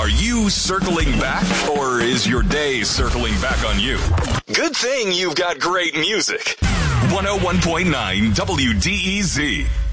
Are you circling back, or is your day circling back on you? Good thing you've got great music. 101.9 WDEZ.